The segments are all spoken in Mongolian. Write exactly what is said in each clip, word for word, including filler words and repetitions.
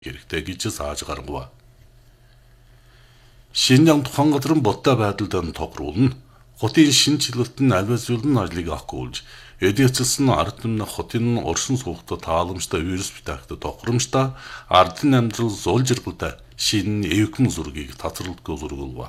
хэрэгтэй гэж зааж гаргав. Шинжаан тухайн газрын бодтой байдалд нь тохируулна. Хотын шинжилэлт нь альва зүйлэн ажлыг авахгүйж, эдгэцэлсэн ард түмний хотын оршин суугчдад тааламжтай вирус битаагт тохиромжтой ардын амьдрал зул жаргалтай шинэ эвхэм зургийг тацралтгүй зургуулва.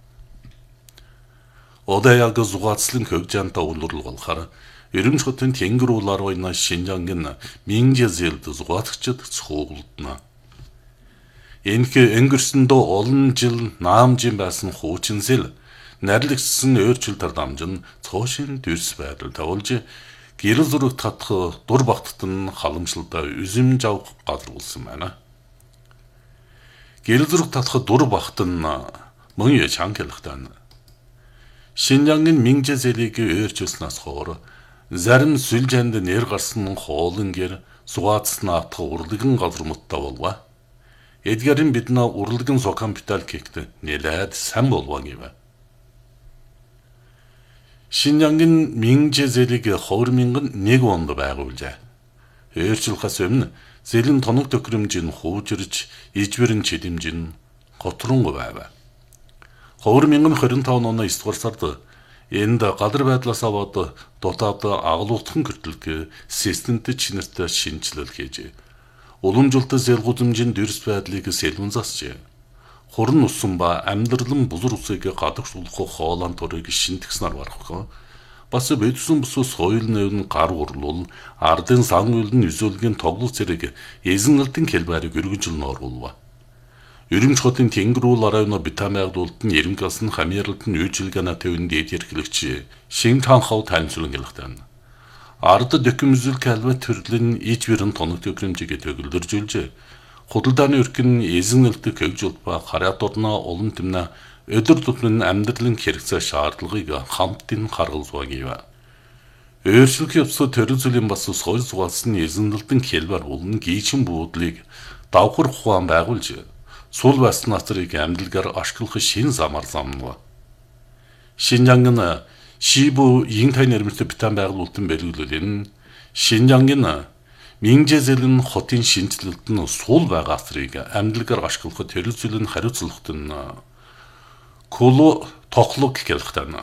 Одаяг зугаацлын хөгжаантай улурлал болохоор Эрэмч хотын тэнгэр улаар ойна Шинжаангийн Минжэзэлд зугаацчид цохиулдана. Энэхэ өнгөрсөндөө олон жил наамжин байсан хуучинсэл нарлагчсан өөрчлөлт дамжин цоошин дүрс байдал тавуулж гэрэл зураг татах дур багтад нь халамжлалтай үзэмж авах газар болсон байна. Гэрэл зураг татах дур багт нь мөн яа чангалахтай. Шинжаангийн Минжэзэлийг өөрчилснээс хойш зарим сүлжээнд нэр гарсан хоолн гэр сугаацсан атх урлаган газар муттай болва. Эдгарын биднээ урлаган сокан питал кект нэлээд сан болваа гэв. Шинжаангийн Минжэзэлийг ховрмингэн нэг онд байгуулжээ. Өөрчлөхөөс өмнө зэлэн тоног төхрөмжийн хуужирч, ижбэрэн чидэмжин готрон байв. Ховрмингэн двадцать пять оны девятый дугаар сард энд гадар байдлаас аваад дотоод аглуултхан гэртэлг системтэй чинэртэй шинжилэл хийж уламжлалт зээл гудамжийн дүрс байдлыг сэлмэн засжээ. Хурн усан ба амьдралын бузар усыг гадагшуулах хоолон турыг шинтгснаар барах. Бас бэдсэн бусус соёл нэвн гар урлуул ардын сан үйлэн үзүүлгийн тоглол зэрэг эзэнэлтэн хэлбэрийг өргөжлөн оруулва. Эрэмч хотын тэнгэрүүл арайна битамайгдуулт нь Эрэмгас нь хамьярлалт нь үйлчилгээна төвөнд эдэрхлэгч Шинтан хав таньцлан гэлхтэн. Ард дөкөмзөл калват төрлөн ичвэрэн тоног төгрөмжийг төгөлдөржүүлж худалдааны өркөн эзэнэлт хөгжүүлт ба хараатурна улам тэмнэ өдөр тутмын амьдралын хэрэгцээ шаардлагыг хамтдын харгалзуу гэв. Өөрчлөх явцад төрөл зүйлийн бас соёл зугаалсан эзэнэлтэн хэлбэр улан гийчин буудлыг давхар ухаан байгуулж сул байсан нацрыг амьдлгаар ашиглах шин замаар замнав. Шинжаангийн Шибу Интай нэрмэтэй битан байгуулалтын бэлгэлэн Шинжаангийн Минжэзэлэн хотын шинжилэлт нь сул байгаа асрыг амьдлгаар ашиглах төрөл зүйлийн хариуцлагт нь Коло тоглог гэлхтэн.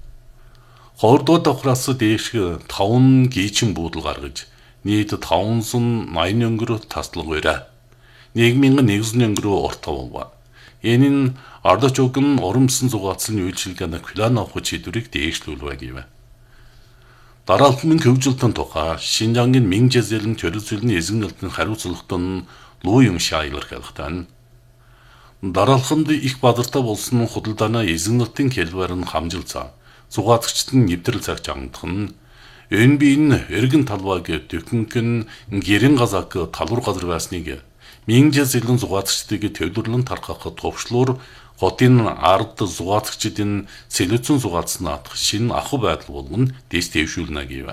Хордоо давхраас дээш таван гийчин буудал гаргаж нийт таван сая найман өнгөрөө таслаг өрөө. Нийгмийн нэгэн өнгөрөө орто болва. Энэ нь ардч өгн урамсан зугаацлын үйлчилгээний план авах чиглэлийг дээшлүүлвэ гэв. Дараалтмын хөгжилтөн тухай Шинжаангийн Минжэзэлэн төрөл зүйлийн эзэнэлтийн хариуцлагт нь луйм шаайлар хэлхтэн. Дараалханд их бадартай болсон худалдааны эзэнэлтийн хэлбэр нь хамжилцаа. Зугаацчид нь нэвтрэл цагч ангадах нь энэ биен эргэн талбайг дөкөнкөн гэрэн газак талбар газар байсныг Минжэзэлэн зугаацчдыг төвлөрлөн тархах товчлуур хотын ард зугаацчдын сэлэцэн зугаацсан атах шинэ ахуй байдал болгон дэс дэвшүүлнэ гэв.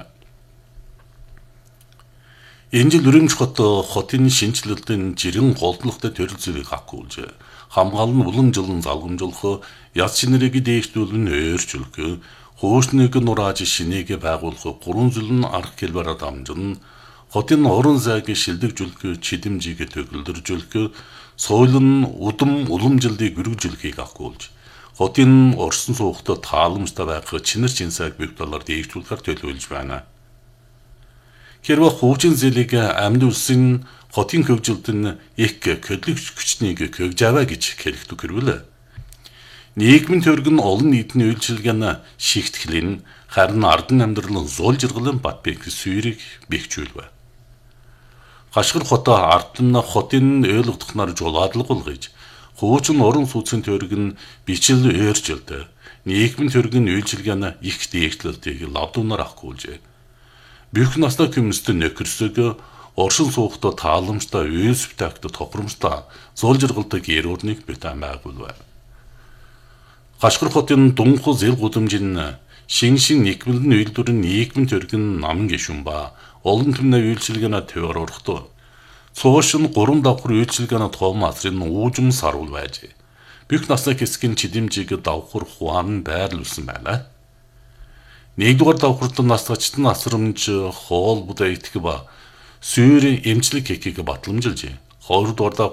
Энэ жил Эрэмч хот хотын шинжилэлтийн жирэн голдлогтой төрөл зүйлийг хавхуулж хамгаалан уламжлан залгамжуулах яз шинэрийг дээшлүүлэн өөрчилгөө хуучныг нурааж шинийг байгуулах гурван зүйлэн арга хэлбэрээр дамжин хотын орон зайг шилдэгжүүлэх чидэмжийг төгөлдөржүүлэх соёл нь удам уламжлалыг өргөжүүлэхийг ахгуулж хотын орсон суугтад тааламжтай байх чинэр чинсайг бий талаар дээвчүүлэхээр төлөвлөж байна. Хэрвээ хуучин зэлийг амьд улсын хотын хөгжилд нь их көдлөгч хүчнийг хөгжаваа гэж хэлэхдээ хэрвэл нийгмийн төрг нь олон нийтийн үйлчилгээний шигтгэлийн харин ардын амьдралын зул жаргалын бат бэх сүйрийг бэхжүүлвэ. Хашгир хотоо ардын хотын ойлгодохноор жуулаадлага болгож хуучин орон сууцын төрг нь бичил өөрчлөлт нийгмийн төргийн үйлчилгээний их дээшлэлтийг лавдуунаар авахгүйжээ. Бүх настай хүмүүст нөхөрсөг оршин суугтаа тааламжтай үйлс битаагт тохиромжтой зул жаргалтай гэр орныг битэн байгуулв. Хашгир хотын дунхал зээл гудамжийн шин шин нэгмэлэн үйлдвэрийн нийгмийн төргийн намын гишүүн ба олон түмний үйлчилгээний төвөр орохтой. Цоошин гурван давхар үйлчилгээний том асрын уужим сарвал байж. Бүх насны хэсгийн чидэмжийг давхар хуан байрлуулсан байна. Нэгдүгээр давхарт насгачтын асрамж хоол будаа итгэх ба сүйрийн эмчлэг кекийг батламжилж хоёр дугаарда